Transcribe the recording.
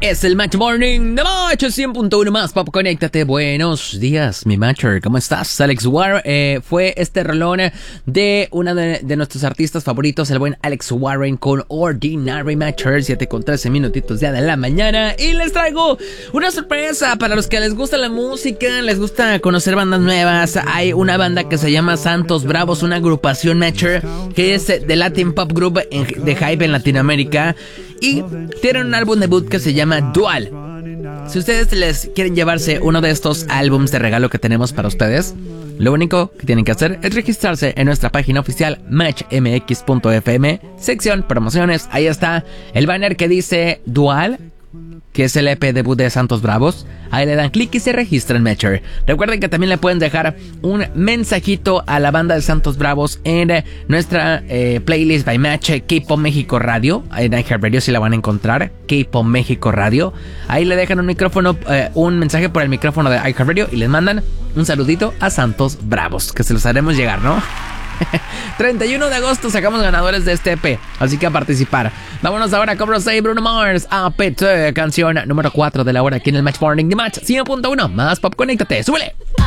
Es el Match Morning de Match 100.1 más, Pop, conéctate. Buenos días, mi Matcher, ¿cómo estás? Alex Warren, fue este rolón de una de nuestros artistas favoritos, el buen Alex Warren, con Ordinary Matcher, 7:13 minutitos ya de la mañana. Y les traigo una sorpresa para los que les gusta la música, les gusta conocer bandas nuevas. Hay una banda que se llama Santos Bravos, una agrupación Matcher que es de Latin Pop Group de Hype en Latinoamérica. Y tienen un álbum debut que se llama Dual. Si ustedes les quieren llevarse uno de estos álbums de regalo que tenemos para ustedes, lo único que tienen que hacer es registrarse en nuestra página oficial matchmx.fm, sección promociones. Ahí está el banner que dice Dual, que es el EP debut de Santos Bravos. Ahí le dan clic y se registran en Matcher. Recuerden que también le pueden dejar un mensajito a la banda de Santos Bravos en nuestra playlist by Match K-Pop México Radio. En iHeartRadio sí la van a encontrar, K-Pop México Radio. Ahí le dejan un mensaje por el micrófono de iHeartRadio y les mandan un saludito a Santos Bravos, que se los haremos llegar, ¿no? 31 de agosto sacamos ganadores de este EP, así que a participar. Vámonos ahora con Rosé y Bruno Mars, APT, canción número 4 de la hora aquí en el Match Morning de Match 100.1 más Pop, conéctate, súbele.